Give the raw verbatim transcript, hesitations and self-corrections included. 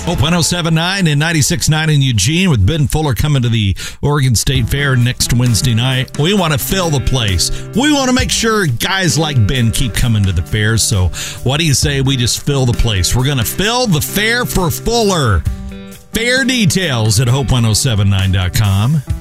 Hope one oh seven point nine and ninety-six point nine in Eugene with Ben Fuller coming to the Oregon State Fair next Wednesday night. We want to fill the place. We want to make sure guys like Ben keep coming to the fair. So what do you say we just fill the place? We're going to fill the fair for Fuller. Fair details at hope one oh seven nine dot com.